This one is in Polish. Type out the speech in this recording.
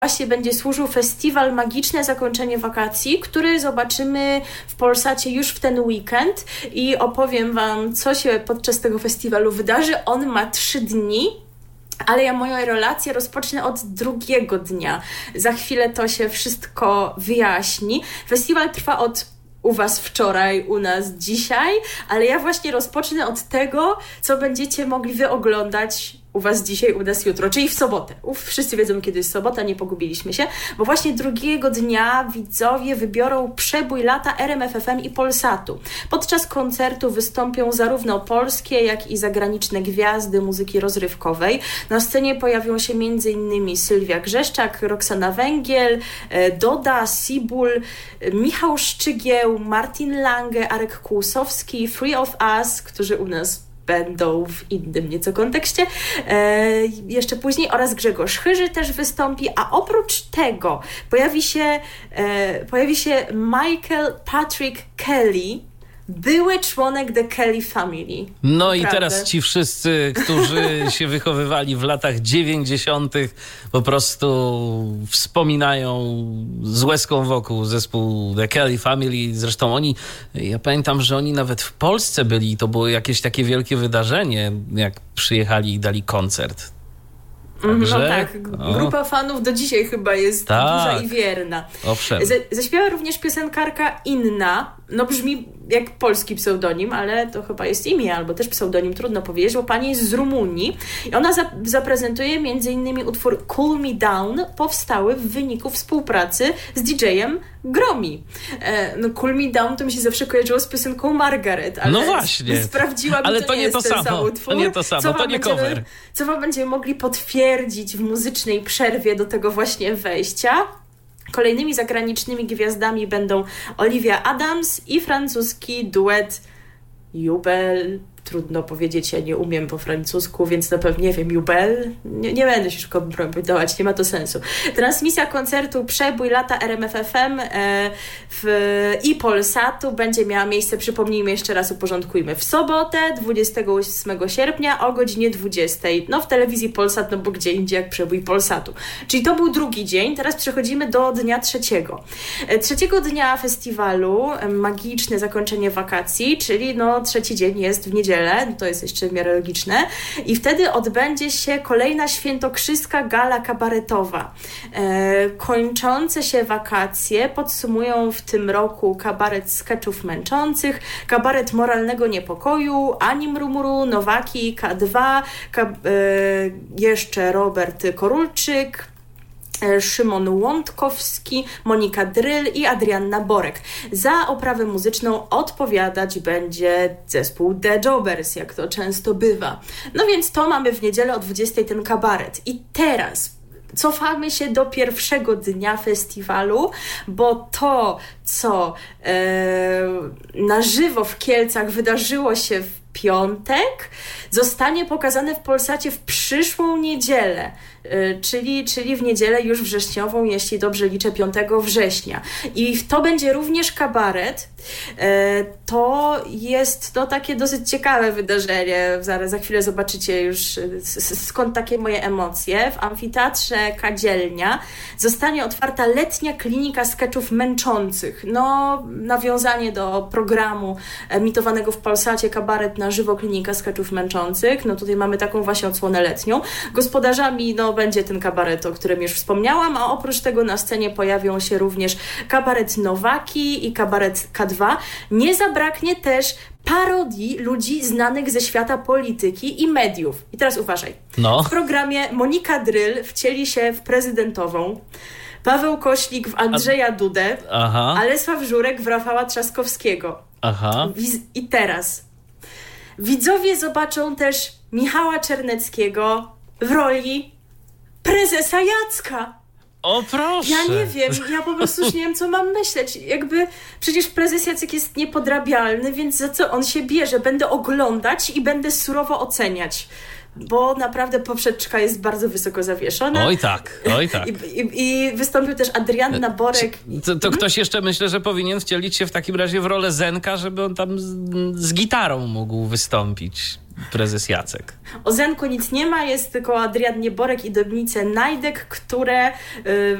właśnie będzie służył festiwal Magiczne Zakończenie Wakacji, który zobaczymy w Polsacie już w ten weekend i opowiem Wam, co się podczas tego festiwalu wydarzy. On ma 3 dni. Ale moją relację rozpocznę od drugiego dnia. Za chwilę to się wszystko wyjaśni. Festiwal trwa od u Was wczoraj, u nas dzisiaj, ale ja właśnie rozpocznę od tego, co będziecie mogli wy oglądać u Was dzisiaj, u nas jutro, czyli w sobotę. Wszyscy wiedzą, kiedy jest sobota, nie pogubiliśmy się, bo właśnie drugiego dnia widzowie wybiorą przebój lata RMF FM i Polsatu. Podczas koncertu wystąpią zarówno polskie, jak i zagraniczne gwiazdy muzyki rozrywkowej. Na scenie pojawią się m.in. Sylwia Grzeszczak, Roxana Węgiel, Doda, Sibul, Michał Szczygieł, Martin Lange, Arek Kłusowski, Three of Us, którzy u nas będą w innym nieco kontekście, jeszcze później, oraz Grzegorz Chyży też wystąpi, a oprócz tego pojawi się Michael Patrick Kelly, były członek The Kelly Family. No naprawdę. I teraz ci wszyscy, którzy się wychowywali w latach 90., po prostu wspominają z łezką wokół zespół The Kelly Family. Zresztą ja pamiętam, że oni nawet w Polsce byli. To było jakieś takie wielkie wydarzenie, jak przyjechali i dali koncert. Także, no tak, grupa fanów do dzisiaj chyba jest duża i wierna. Owszem. Zaśpiewa również piosenkarka Inna, no brzmi jak polski pseudonim, ale to chyba jest imię, albo też pseudonim, trudno powiedzieć, bo pani jest z Rumunii i ona zaprezentuje m.in. utwór Cool Me Down, powstały w wyniku współpracy z DJ-em Gromi. No Cool Me Down to mi się zawsze kojarzyło z piosenką Margaret, ale no właśnie. sprawdziłam, ale to nie jest ten sam utwór. To nie to samo, to nie cover. Co Wam będziemy mogli potwierdzić w muzycznej przerwie do tego właśnie wejścia. Kolejnymi zagranicznymi gwiazdami będą Olivia Adams i francuski duet Jubel. Trudno powiedzieć, ja nie umiem po francusku, więc na pewno nie wiem, Jubel. Nie będę się już kompromitować, nie ma to sensu. Transmisja koncertu Przebój lata RMF FM i Polsatu będzie miała miejsce, przypomnijmy jeszcze raz, uporządkujmy, w sobotę 28 sierpnia o godzinie 20. No w telewizji Polsat, no bo gdzie indziej jak Przebój Polsatu. Czyli to był drugi dzień, teraz przechodzimy do dnia trzeciego. Trzeciego dnia festiwalu, magiczne zakończenie wakacji, czyli no trzeci dzień jest w niedzielę, to jest jeszcze w miarę logiczne, i wtedy odbędzie się kolejna świętokrzyska gala kabaretowa. Kończące się wakacje podsumują w tym roku kabaret skeczów męczących, kabaret moralnego niepokoju, Ani Mrumuru, Nowaki, K2, jeszcze Robert Korulczyk, Szymon Łątkowski, Monika Dryl i Adrianna Borek. Za oprawę muzyczną odpowiadać będzie zespół The Jobbers, jak to często bywa. No więc to mamy w niedzielę o 20 ten kabaret. I teraz cofamy się do pierwszego dnia festiwalu, bo to, co na żywo w Kielcach wydarzyło się w piątek, zostanie pokazane w Polsacie w przyszłą niedzielę, czyli w niedzielę już wrześniową, jeśli dobrze liczę, 5 września. I to będzie również kabaret. To jest takie dosyć ciekawe wydarzenie. Za chwilę zobaczycie już, skąd takie moje emocje. W Amfiteatrze Kadzielnia zostanie otwarta letnia klinika skeczów męczących. No, nawiązanie do programu emitowanego w Polsacie Kabaret na żywo, klinika skeczów męczących. No tutaj mamy taką właśnie odsłonę letnią. Gospodarzami będzie ten kabaret, o którym już wspomniałam, a oprócz tego na scenie pojawią się również kabaret Nowaki i kabaret K2. Nie zabraknie też parodii ludzi znanych ze świata polityki i mediów. I teraz uważaj. No. W programie Monika Dryl wcieli się w prezydentową, Paweł Koślik w Andrzeja Dudę, Alesław Żurek w Rafała Trzaskowskiego. I teraz widzowie zobaczą też Michała Czerneckiego w roli prezesa Jacka. O proszę! Ja nie wiem, ja po prostu już nie wiem, co mam myśleć. Przecież prezes Jacek jest niepodrabialny, więc za co on się bierze? Będę oglądać i będę surowo oceniać, bo naprawdę poprzeczka jest bardzo wysoko zawieszona. Oj tak. I wystąpił też Adrianna Borek. To ktoś jeszcze, myślę, że powinien wcielić się w takim razie w rolę Zenka, żeby on tam z gitarą mógł wystąpić. prezes Jacek. O Zenku nic nie ma, jest tylko Adrian Nieborek i Dominice Najdek, które